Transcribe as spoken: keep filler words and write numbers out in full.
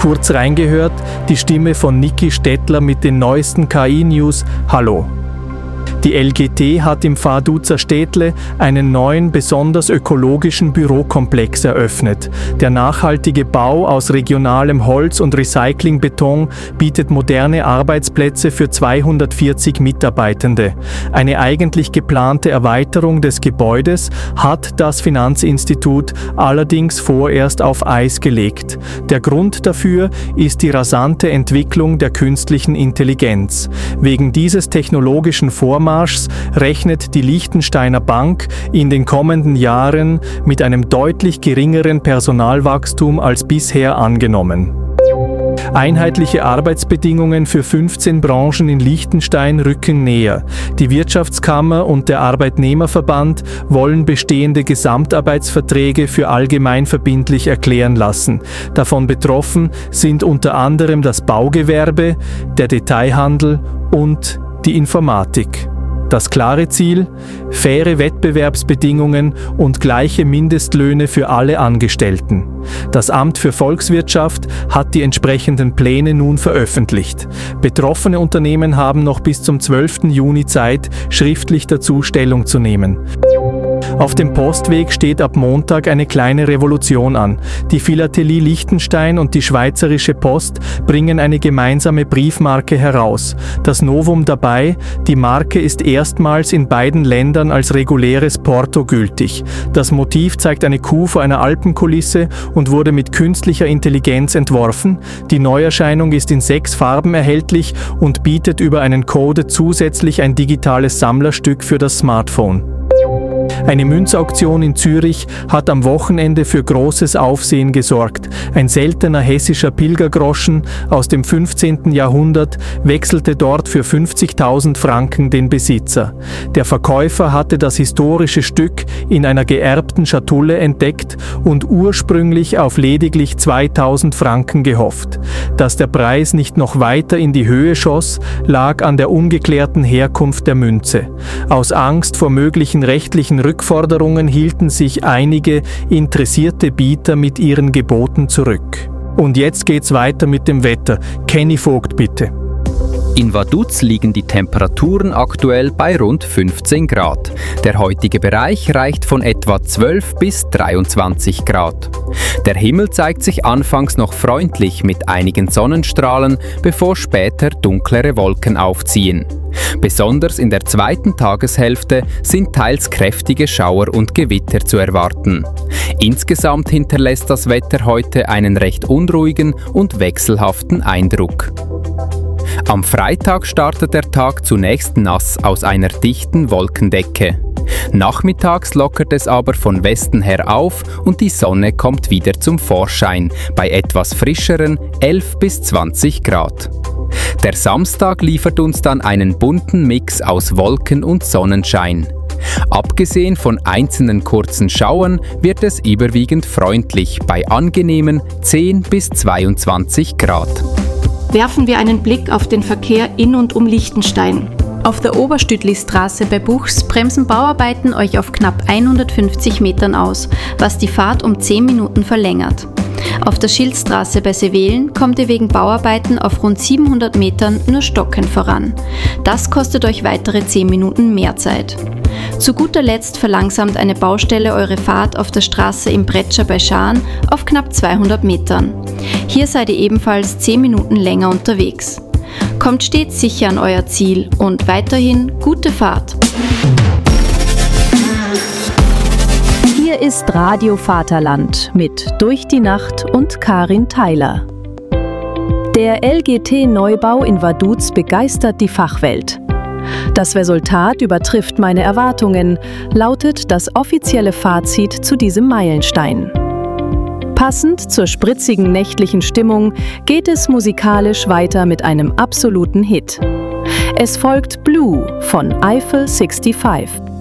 Kurz reingehört, die Stimme von Niki Stettler mit den neuesten K I-News. Hallo! Die L G T hat im Vaduzer Städtle einen neuen, besonders ökologischen Bürokomplex eröffnet. Der nachhaltige Bau aus regionalem Holz und Recyclingbeton bietet moderne Arbeitsplätze für zweihundertvierzig Mitarbeitende. Eine eigentlich geplante Erweiterung des Gebäudes hat das Finanzinstitut allerdings vorerst auf Eis gelegt. Der Grund dafür ist die rasante Entwicklung der künstlichen Intelligenz. Wegen dieses technologischen Vormarschs rechnet die Liechtensteiner Bank in den kommenden Jahren mit einem deutlich geringeren Personalwachstum als bisher angenommen. Einheitliche Arbeitsbedingungen für fünfzehn Branchen in Liechtenstein rücken näher. Die Wirtschaftskammer und der Arbeitnehmerverband wollen bestehende Gesamtarbeitsverträge für allgemeinverbindlich erklären lassen. Davon betroffen sind unter anderem das Baugewerbe, der Detailhandel und die Informatik. Das klare Ziel: faire Wettbewerbsbedingungen und gleiche Mindestlöhne für alle Angestellten. Das Amt für Volkswirtschaft hat die entsprechenden Pläne nun veröffentlicht. Betroffene Unternehmen haben noch bis zum zwölften Juni Zeit, schriftlich dazu Stellung zu nehmen. Auf dem Postweg steht ab Montag eine kleine Revolution an. Die Philatelie Liechtenstein und die Schweizerische Post bringen eine gemeinsame Briefmarke heraus. Das Novum dabei: die Marke ist erstmals in beiden Ländern als reguläres Porto gültig. Das Motiv zeigt eine Kuh vor einer Alpenkulisse und wurde mit künstlicher Intelligenz entworfen. Die Neuerscheinung ist in sechs Farben erhältlich und bietet über einen Code zusätzlich ein digitales Sammlerstück für das Smartphone. Eine Münzauktion in Zürich hat am Wochenende für großes Aufsehen gesorgt. Ein seltener hessischer Pilgergroschen aus dem fünfzehnten Jahrhundert wechselte dort für fünfzigtausend Franken den Besitzer. Der Verkäufer hatte das historische Stück in einer geerbten Schatulle entdeckt und ursprünglich auf lediglich zweitausend Franken gehofft. Dass der Preis nicht noch weiter in die Höhe schoss, lag an der ungeklärten Herkunft der Münze. Aus Angst vor möglichen rechtlichen Rückforderungen hielten sich einige interessierte Bieter mit ihren Geboten zurück. Und jetzt geht's weiter mit dem Wetter. Kenny Vogt, bitte. In Vaduz liegen die Temperaturen aktuell bei rund fünfzehn Grad. Der heutige Bereich reicht von etwa zwölf bis dreiundzwanzig Grad. Der Himmel zeigt sich anfangs noch freundlich mit einigen Sonnenstrahlen, bevor später dunklere Wolken aufziehen. Besonders in der zweiten Tageshälfte sind teils kräftige Schauer und Gewitter zu erwarten. Insgesamt hinterlässt das Wetter heute einen recht unruhigen und wechselhaften Eindruck. Am Freitag startet der Tag zunächst nass aus einer dichten Wolkendecke. Nachmittags lockert es aber von Westen her auf und die Sonne kommt wieder zum Vorschein bei etwas frischeren elf bis zwanzig Grad. Der Samstag liefert uns dann einen bunten Mix aus Wolken und Sonnenschein. Abgesehen von einzelnen kurzen Schauern wird es überwiegend freundlich bei angenehmen zehn bis zweiundzwanzig Grad. Werfen wir einen Blick auf den Verkehr in und um Liechtenstein. Auf der Oberstütlistraße bei Buchs bremsen Bauarbeiten euch auf knapp hundertfünfzig Metern aus, was die Fahrt um zehn Minuten verlängert. Auf der Schildstraße bei Seewelen kommt ihr wegen Bauarbeiten auf rund siebenhundert Metern nur stockend voran. Das kostet euch weitere zehn Minuten mehr Zeit. Zu guter Letzt verlangsamt eine Baustelle eure Fahrt auf der Straße im Bretscher bei Schaan auf knapp zweihundert Metern. Hier seid ihr ebenfalls zehn Minuten länger unterwegs. Kommt stets sicher an euer Ziel und weiterhin gute Fahrt. Hier ist Radio Vaterland mit Durch die Nacht und Karin Theiler. Der L G T-Neubau in Vaduz begeistert die Fachwelt. Das Resultat übertrifft meine Erwartungen, lautet das offizielle Fazit zu diesem Meilenstein. Passend zur spritzigen nächtlichen Stimmung geht es musikalisch weiter mit einem absoluten Hit. Es folgt Blue von Eiffel fünfundsechzig.